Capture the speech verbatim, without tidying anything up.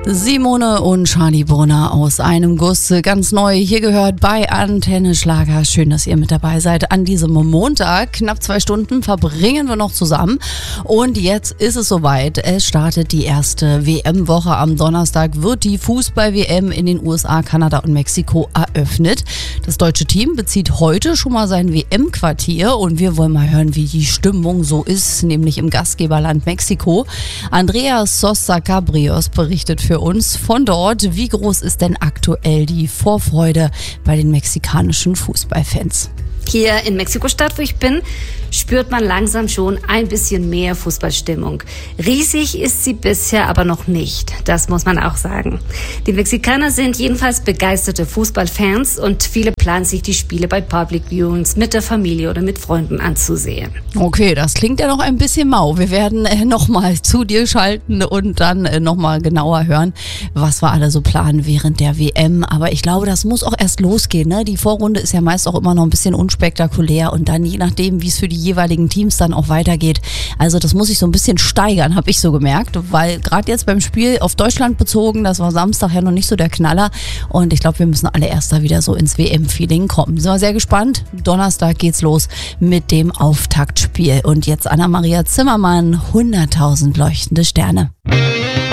Simone und Charlie Brunner aus einem Guss, ganz neu hier gehört bei Antenne Schlager. Schön, dass ihr mit dabei seid an diesem Montag. Knapp zwei Stunden verbringen wir noch zusammen und jetzt ist es soweit. Es startet die erste W M-Woche. Am Donnerstag wird die Fußball-W M in den U S A, Kanada und Mexiko eröffnet. Das deutsche Team bezieht heute schon mal sein W M-Quartier und wir wollen mal hören, wie die Stimmung so ist, nämlich im Gastgeberland Mexiko. Andreas Sosa Cabrios berichtet für uns von dort. Wie groß ist denn aktuell die Vorfreude bei den mexikanischen Fußballfans? Hier in Mexiko-Stadt, wo ich bin, spürt man langsam schon ein bisschen mehr Fußballstimmung. Riesig ist sie bisher aber noch nicht, das muss man auch sagen. Die Mexikaner sind jedenfalls begeisterte Fußballfans und viele planen sich die Spiele bei Public Viewings mit der Familie oder mit Freunden anzusehen. Okay, das klingt ja noch ein bisschen mau. Wir werden äh, nochmal zu dir schalten und dann äh, nochmal genauer hören, was wir alle so planen während der W M. Aber ich glaube, das muss auch erst losgehen, ne? Die Vorrunde ist ja meist auch immer noch ein bisschen unspektakulär und dann je nachdem, wie es für die jeweiligen Teams dann auch weitergeht. Also das muss sich so ein bisschen steigern, habe ich so gemerkt, weil gerade jetzt beim Spiel auf Deutschland bezogen, das war Samstag ja noch nicht so der Knaller und ich glaube, wir müssen alle erst da wieder so ins W M-Feeling kommen. Sind wir sehr gespannt. Donnerstag geht's los mit dem Auftaktspiel und jetzt Anna-Maria Zimmermann, hunderttausend leuchtende Sterne.